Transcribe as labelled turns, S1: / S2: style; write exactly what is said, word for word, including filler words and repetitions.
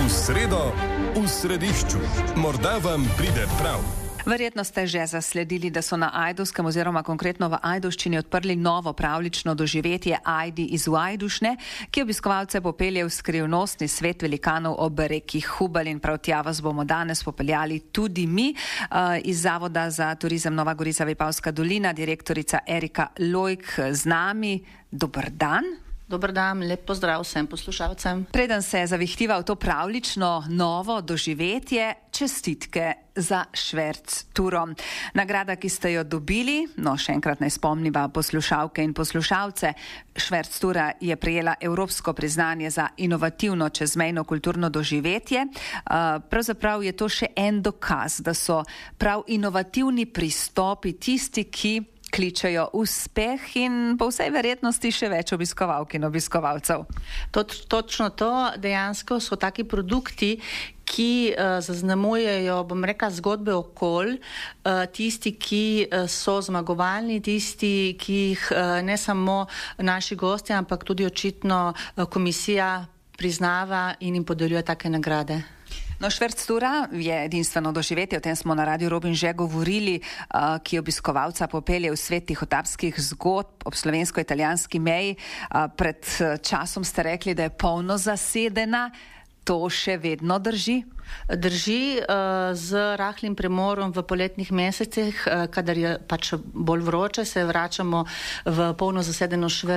S1: V sredo, v središču. Morda vam pride prav.
S2: Verjetno ste že zasledili, da so na Ajdovskem oziroma konkretno v Ajdovščini odprli novo pravljično doživetje Ajdi iz Vajdušne, ki obiskovalce popelje v skrivnostni svet velikanov ob reki Hubelj, in prav tja vas bomo danes popeljali tudi mi. Iz Zavoda za turizem Nova Gorica Vipavska dolina, direktorica Erika Lojk z nami. Dober dan.
S3: Dober dan, lep pozdrav vsem poslušalcem.
S2: Preden se zavihtiva v to pravljično novo doživetje, čestitke za šverc turo. Nagrada, ki ste jo dobili, no še enkrat naj spomniva poslušalke in poslušalce, šverc tura je prejela evropsko priznanje za inovativno čezmejno kulturno doživetje. Pravzaprav je to še en dokaz, da so prav inovativni pristopi tisti, ki kličejo uspeh in po vsej verjetnosti še več obiskovalk in obiskovalcev.
S3: Tot, točno to, dejansko so taki produkti, ki uh, zaznamujejo, bom rekla, zgodbe okolj, uh, tisti, ki uh, so zmagovalni, tisti, ki jih uh, ne samo naši gosti, ampak tudi očitno uh, komisija priznava in jim podeljuje take nagrade.
S2: No, šverc tura je edinstveno doživetje, o tem smo na Radiu Robin že govorili, uh, ki obiskovalca popelje v svet tihotapskih zgodb ob slovensko-italijanski meji. Uh, pred časom ste rekli, da je polno zasedena. To še vedno drži?
S3: Drži, z rahlim premorom v poletnih mesecih, kadar je pač bolj vroče, se vračamo v polno zasedeno šverc